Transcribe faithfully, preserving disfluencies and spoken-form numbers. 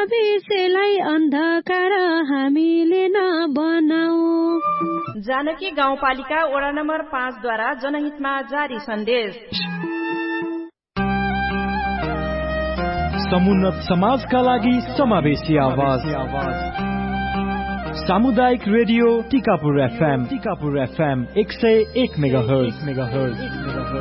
भविष्यलाई अन्धकार हामीले नबनाऊ। जानकी गाउँपालिका वडा नम्बर पाँच द्वारा जनहितमा जारी सन्देश। समुन्नत समाजका लागि समावेशी आवाज। सामुदायिक radio Tikapur FM Tikapur FM एक सय एक मेगाहर्ज।